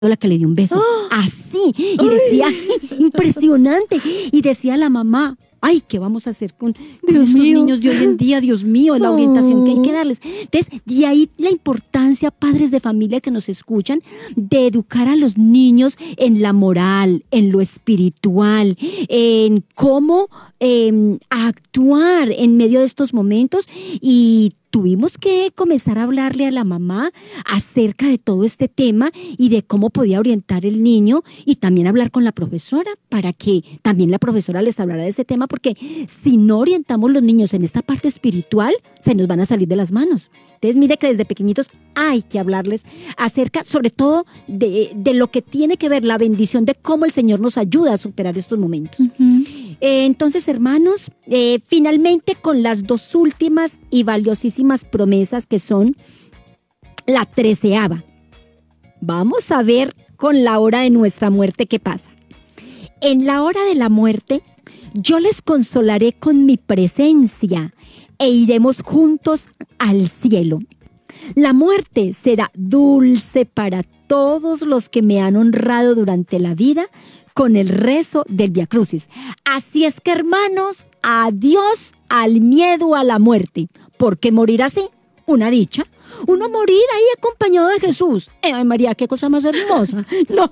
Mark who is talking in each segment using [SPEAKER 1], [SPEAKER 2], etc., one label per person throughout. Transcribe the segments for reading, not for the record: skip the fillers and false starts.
[SPEAKER 1] la que le dio un beso. Así. Y decía, impresionante. Y decía la mamá, ay, ¿qué vamos a hacer con estos niños de hoy en día? Dios mío, la orientación que hay que darles. Entonces, de ahí la importancia, padres de familia que nos escuchan, de educar a los niños en la moral, en lo espiritual, en cómo actuar en medio de estos momentos. Y tuvimos que comenzar a hablarle a la mamá acerca de todo este tema y de cómo podía orientar el niño, y también hablar con la profesora para que también la profesora les hablara de ese tema, porque si no orientamos los niños en esta parte espiritual, se nos van a salir de las manos. Entonces, mire que desde pequeñitos hay que hablarles acerca, sobre todo, de lo que tiene que ver la bendición de cómo el Señor nos ayuda a superar estos momentos. Entonces, hermanos, finalmente con las dos últimas y valiosísimas promesas, que son la 13ª. Vamos a ver con la hora de nuestra muerte qué pasa. En la hora de la muerte, yo les consolaré con mi presencia e iremos juntos al cielo. La muerte será dulce para todos los que me han honrado durante la vida con el rezo del Vía Crucis. Así es que, hermanos, adiós al miedo a la muerte, porque morir así, una dicha. Uno morir ahí acompañado de Jesús. Ay, María, qué cosa más hermosa.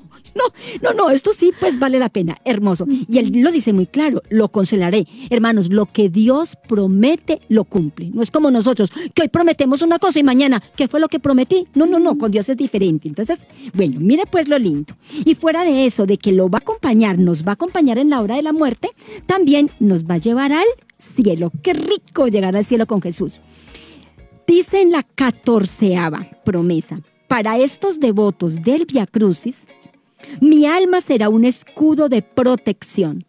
[SPEAKER 1] No, esto sí, pues vale la pena, hermoso. Y él lo dice muy claro, lo consolaré. Hermanos, lo que Dios promete, lo cumple. No es como nosotros, que hoy prometemos una cosa y mañana, ¿qué fue lo que prometí? No, con Dios es diferente. Entonces, bueno, mire pues lo lindo. Y fuera de eso, de que lo va a acompañar, nos va a acompañar en la hora de la muerte, también nos va a llevar al cielo. Qué rico llegar al cielo con Jesús. Dice en la 14ª promesa: para estos devotos del Vía Crucis, mi alma será un escudo de protección.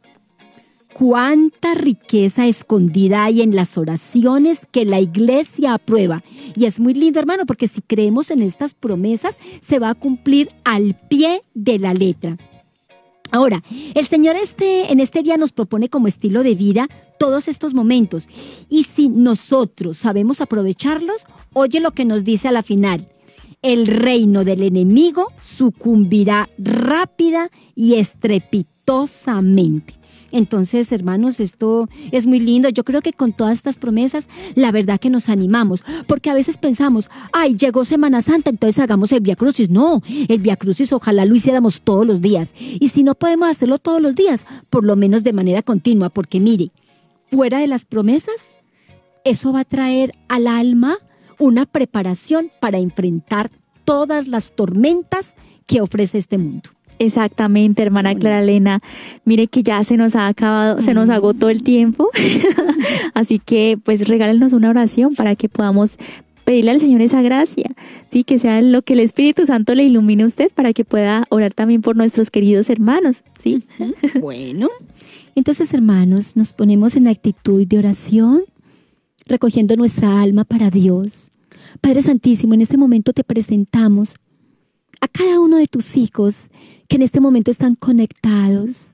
[SPEAKER 1] Cuánta riqueza escondida hay en las oraciones que la Iglesia aprueba. Y es muy lindo, hermano, porque si creemos en estas promesas, se va a cumplir al pie de la letra. Ahora, el Señor en este día nos propone como estilo de vida todos estos momentos. Y si nosotros sabemos aprovecharlos, oye lo que nos dice a la final: el reino del enemigo sucumbirá rápida y estrepitosamente. Entonces, hermanos, esto es muy lindo. Yo creo que con todas estas promesas, la verdad que nos animamos, porque a veces pensamos, ay, llegó Semana Santa, entonces hagamos el Vía Crucis. No, el Vía Crucis ojalá lo hiciéramos todos los días. Y si no podemos hacerlo todos los días, por lo menos de manera continua, porque mire, fuera de las promesas, eso va a traer al alma una preparación para enfrentar todas las tormentas que ofrece este mundo.
[SPEAKER 2] Exactamente, hermana Clara Elena. Mire que ya se nos ha acabado, se nos agotó el tiempo. Así que pues regálenos una oración para que podamos pedirle al Señor esa gracia, sí, que sea lo que el Espíritu Santo le ilumine a usted para que pueda orar también por nuestros queridos hermanos, ¿sí?
[SPEAKER 1] Bueno, entonces, hermanos, nos ponemos en actitud de oración, recogiendo nuestra alma para Dios. Padre Santísimo, en este momento te presentamos a cada uno de tus hijos que en este momento están conectados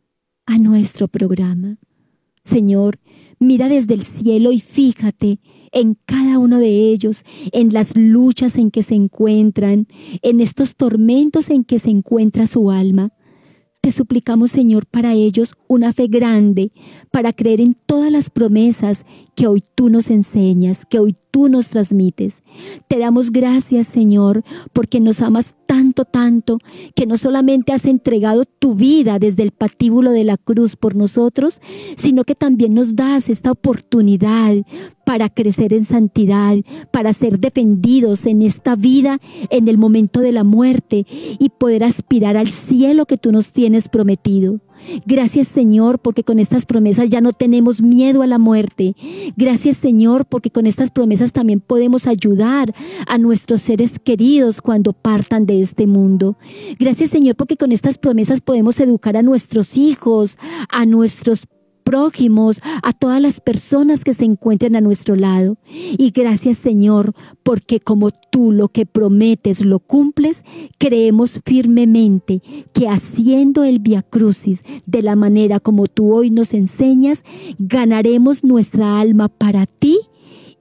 [SPEAKER 1] a nuestro programa. Señor, mira desde el cielo y fíjate en cada uno de ellos, en las luchas en que se encuentran, en estos tormentos en que se encuentra su alma. Te suplicamos, Señor, para ellos una fe grande, para creer en todas las promesas que hoy tú nos enseñas, que hoy tú nos transmites. Te damos gracias, Señor, porque nos amas tanto, tanto, que no solamente has entregado tu vida desde el patíbulo de la cruz por nosotros, sino que también nos das esta oportunidad para crecer en santidad, para ser defendidos en esta vida, en el momento de la muerte, y poder aspirar al cielo que tú nos tienes prometido. Gracias, Señor, porque con estas promesas ya no tenemos miedo a la muerte. Gracias, Señor, porque con estas promesas también podemos ayudar a nuestros seres queridos cuando partan de este mundo. Gracias, Señor, porque con estas promesas podemos educar a nuestros hijos, a nuestros prójimos, a todas las personas que se encuentren a nuestro lado. Y gracias, Señor, porque como tú lo que prometes lo cumples, creemos firmemente que haciendo el Vía Crucis de la manera como tú hoy nos enseñas, ganaremos nuestra alma para ti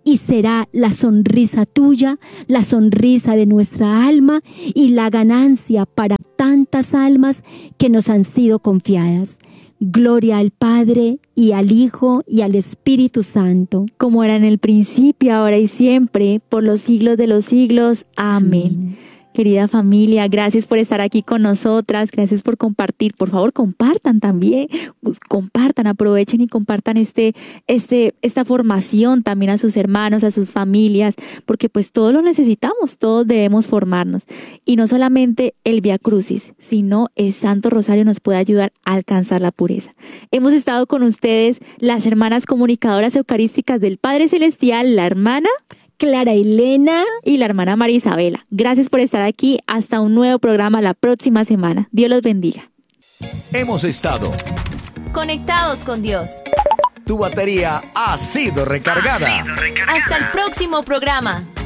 [SPEAKER 1] y será la sonrisa tuya, la sonrisa de nuestra alma y la ganancia para tantas almas que nos han sido confiadas. Gloria al Padre, y al Hijo, y al Espíritu Santo.
[SPEAKER 2] Como era en el principio, ahora y siempre, por los siglos de los siglos. Amén. Querida familia, gracias por estar aquí con nosotras, gracias por compartir. Por favor, compartan también, compartan, aprovechen y compartan esta formación también a sus hermanos, a sus familias, porque pues todos lo necesitamos, todos debemos formarnos. Y no solamente el Vía Crucis, sino el Santo Rosario nos puede ayudar a alcanzar la pureza. Hemos estado con ustedes las hermanas comunicadoras eucarísticas del Padre Celestial, la hermana
[SPEAKER 1] Clara Elena
[SPEAKER 2] y la hermana María Isabela. Gracias por estar aquí. Hasta un nuevo programa la próxima semana. Dios los bendiga.
[SPEAKER 3] Hemos estado
[SPEAKER 4] conectados con Dios.
[SPEAKER 3] Tu batería ha sido recargada.
[SPEAKER 4] Hasta el próximo programa.